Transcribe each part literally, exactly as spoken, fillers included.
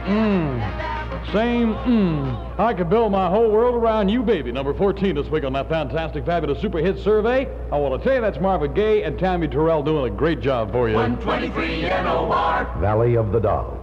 Mmm. Same mmm. I could build my whole world around you, baby. Number fourteen this week on that fantastic, fabulous super hit survey. I want to tell you that's Marvin Gaye and Tammy Terrell doing a great job for you. one twenty-three N O R. Valley of the Dolls.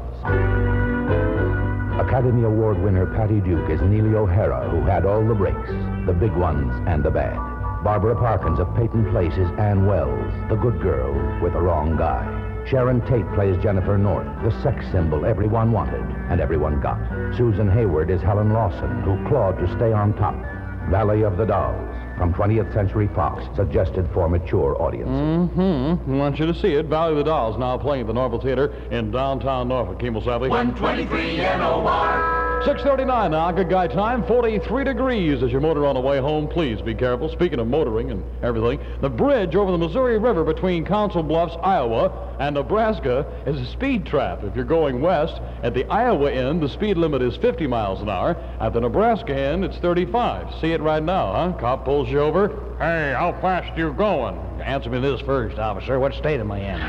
Academy Award winner Patty Duke is Neely O'Hara, who had all the breaks, the big ones and the bad. Barbara Parkins of Peyton Place is Ann Wells, the good girl with the wrong guy. Sharon Tate plays Jennifer North, the sex symbol everyone wanted and everyone got. Susan Hayward is Helen Lawson, who clawed to stay on top. Valley of the Dolls, from twentieth Century Fox, suggested for mature audiences. Mm-hmm. I want you to see it. Valley of the Dolls now playing at the Norval Theater in downtown Norfolk. Kimball Savage. one twenty-three N O R. six thirty-nine now, good guy time, forty-three degrees as you motor on the way home. Please be careful. Speaking of motoring and everything, the bridge over the Missouri River between Council Bluffs, Iowa, and Nebraska is a speed trap. If you're going west, at the Iowa end, the speed limit is fifty miles an hour. At the Nebraska end, it's thirty-five. See it right now, huh? Cop pulls you over. Hey, how fast you going? Answer me this first, officer. What state am I in?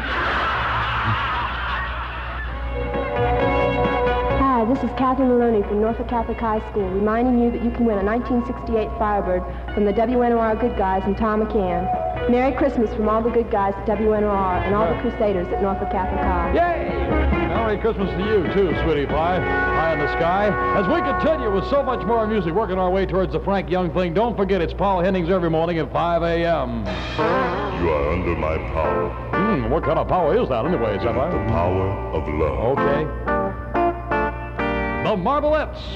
Hi, this is Kathy Maloney from Norfolk Catholic High School, reminding you that you can win a nineteen sixty-eight Firebird from the W N O R Good Guys and Tom McCann. Merry Christmas from all the good guys at W N O R and all the Crusaders at Norfolk Catholic High. Yay! Merry Christmas to you, too, sweetie pie. High in the sky. As we continue with so much more music, working our way towards the Frank Young thing, don't forget it's Paul Hennings every morning at five a.m. You are under my power. Hmm, what kind of power is that anyway, The Sapphire? power of love. Okay. The Marvelettes.